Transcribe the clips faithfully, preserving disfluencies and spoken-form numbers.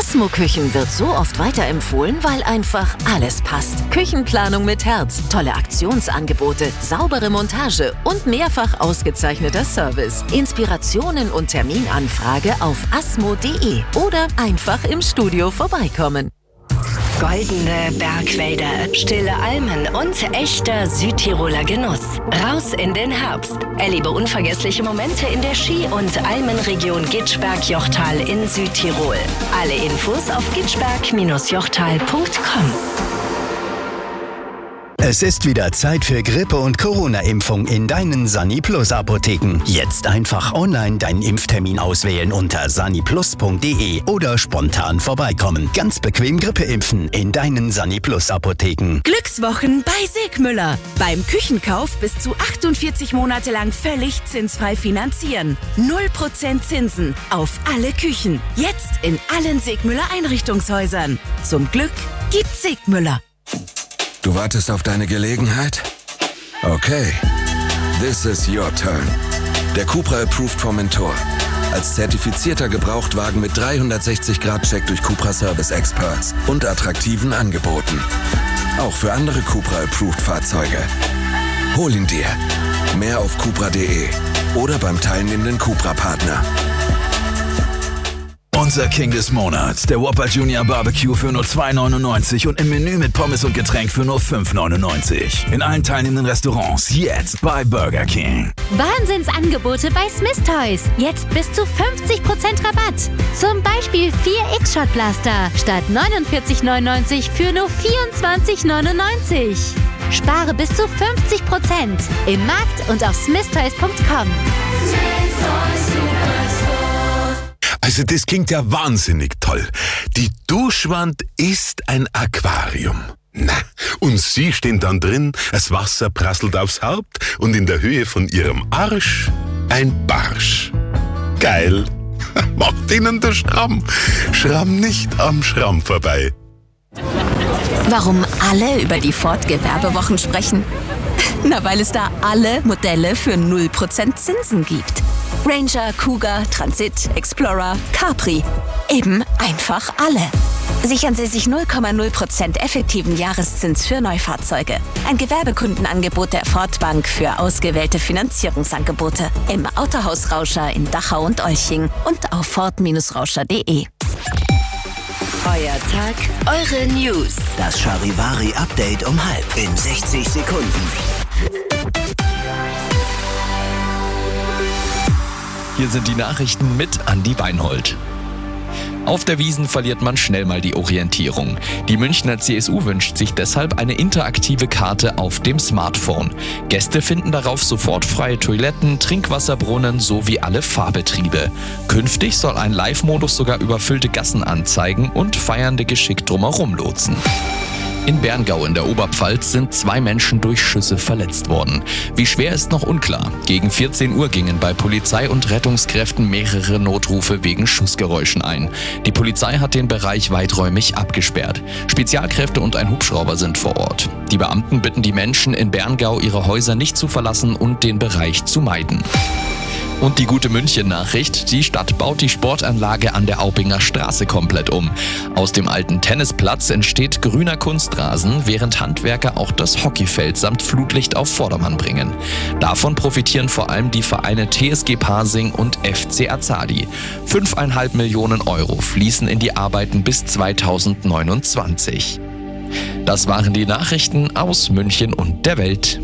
Asmo-Küchen wird so oft weiterempfohlen, weil einfach alles passt. Küchenplanung mit Herz, tolle Aktionsangebote, saubere Montage und mehrfach ausgezeichneter Service. Inspirationen und Terminanfrage auf asmo punkt de oder einfach im Studio vorbeikommen. Goldene Bergwälder, stille Almen und echter Südtiroler Genuss. Raus in den Herbst. Erlebe unvergessliche Momente in der Ski- und Almenregion Gitschberg-Jochtal in Südtirol. Alle Infos auf gitschberg jochtal punkt com. Es ist wieder Zeit für Grippe- und Corona-Impfung in deinen Sani-Plus-Apotheken. Jetzt einfach online deinen Impftermin auswählen unter sani plus punkt de oder spontan vorbeikommen. Ganz bequem Grippe impfen in deinen Sani-Plus-Apotheken. Glückswochen bei Segmüller. Beim Küchenkauf bis zu achtundvierzig Monate lang völlig zinsfrei finanzieren. null Prozent Zinsen auf alle Küchen. Jetzt in allen Segmüller Einrichtungshäusern. Zum Glück gibt's Segmüller. Du wartest auf deine Gelegenheit? Okay. This is your turn. Der Cupra Approved Formentor. Als zertifizierter Gebrauchtwagen mit dreihundertsechzig Grad Check durch Cupra Service Experts und attraktiven Angeboten. Auch für andere Cupra Approved Fahrzeuge. Hol ihn dir. Mehr auf cupra punkt de oder beim teilnehmenden Cupra-Partner. Unser King des Monats, der Whopper Junior Barbecue für nur zwei neunundneunzig und im Menü mit Pommes und Getränk für nur fünf neunundneunzig. In allen teilnehmenden Restaurants jetzt bei Burger King. Wahnsinnsangebote bei Smith Toys. Jetzt bis zu fünfzig Prozent Rabatt. Zum Beispiel vier X-Shot Blaster statt neunundvierzig neunundneunzig für nur vierundzwanzig neunundneunzig. Spare bis zu fünfzig Prozent im Markt und auf smith toys punkt com. Also das klingt ja wahnsinnig toll. Die Duschwand ist ein Aquarium. Na, und Sie stehen dann drin, das Wasser prasselt aufs Haupt und in der Höhe von Ihrem Arsch ein Barsch. Geil. Macht Ihnen der Schramm. Schramm nicht am Schramm vorbei. Warum alle über die Ford Gewerbewochen sprechen? Na, weil es da alle Modelle für null Prozent Zinsen gibt. Ranger, Cougar, Transit, Explorer, Capri. Eben einfach alle. Sichern Sie sich null Komma null Prozent effektiven Jahreszins für Neufahrzeuge. Ein Gewerbekundenangebot der Ford Bank für ausgewählte Finanzierungsangebote. Im Autohaus Rauscher in Dachau und Olching und auf ford Rauscher punkt de. Euer Tag, eure News. Das Charivari-Update um halb in sechzig Sekunden. Hier sind die Nachrichten mit Andi Weinhold. Auf der Wiesn verliert man schnell mal die Orientierung. Die Münchner C S U wünscht sich deshalb eine interaktive Karte auf dem Smartphone. Gäste finden darauf sofort freie Toiletten, Trinkwasserbrunnen sowie alle Fahrbetriebe. Künftig soll ein Live-Modus sogar überfüllte Gassen anzeigen und Feiernde geschickt drumherum lotsen. In Berngau in der Oberpfalz sind zwei Menschen durch Schüsse verletzt worden. Wie schwer ist noch unklar. Gegen vierzehn Uhr gingen bei Polizei und Rettungskräften mehrere Notrufe wegen Schussgeräuschen ein. Die Polizei hat den Bereich weiträumig abgesperrt. Spezialkräfte und ein Hubschrauber sind vor Ort. Die Beamten bitten die Menschen in Berngau, ihre Häuser nicht zu verlassen und den Bereich zu meiden. Und die gute München-Nachricht, die Stadt baut die Sportanlage an der Aubinger Straße komplett um. Aus dem alten Tennisplatz entsteht grüner Kunstrasen, während Handwerker auch das Hockeyfeld samt Flutlicht auf Vordermann bringen. Davon profitieren vor allem die Vereine T S G Pasing und F C Azadi. Fünfeinhalb Millionen Euro fließen in die Arbeiten bis zweitausendneunundzwanzig. Das waren die Nachrichten aus München und der Welt.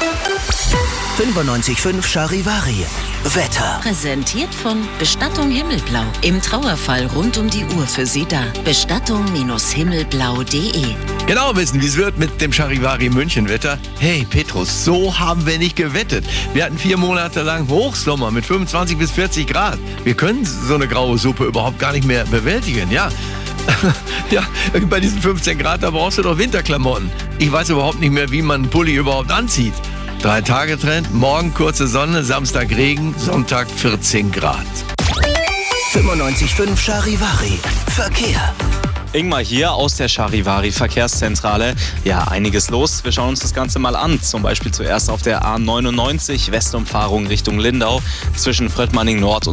fünfundneunzig Komma fünf Charivari. Wetter. Präsentiert von Bestattung Himmelblau. Im Trauerfall rund um die Uhr für Sie da. bestattung himmelblau punkt de. Genau wissen, wie es wird mit dem Charivari München-Wetter. Hey Petrus, so haben wir nicht gewettet. Wir hatten vier Monate lang Hochsommer mit fünfundzwanzig bis vierzig Grad. Wir können so eine graue Suppe überhaupt gar nicht mehr bewältigen, ja. Ja, bei diesen fünfzehn Grad, da brauchst du doch Winterklamotten. Ich weiß überhaupt nicht mehr, wie man einen Pulli überhaupt anzieht. Drei Tage Trend, morgen kurze Sonne, Samstag Regen, Sonntag vierzehn Grad. fünfundneunzig Komma fünf Charivari. Verkehr. Ingmar hier aus der Charivari Verkehrszentrale. Ja, einiges los. Wir schauen uns das Ganze mal an. Zum Beispiel zuerst auf der A neunundneunzig, Westumfahrung Richtung Lindau zwischen Fröttmanning Nord und